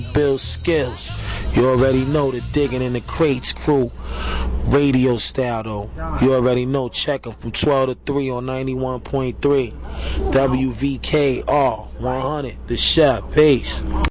build skills. You already know the Digging in the Crates crew. Radio style though. You already know. Check them from 12 to 3 on 91.3. WVKR 100. The Chef. Peace.